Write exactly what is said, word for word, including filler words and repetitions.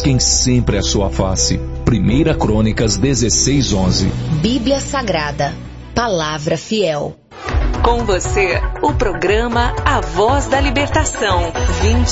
busquem sempre a sua face. Primeira Crônicas dezesseis, onze. Bíblia Sagrada, Palavra Fiel. Com você, o programa A Voz da Libertação. vinte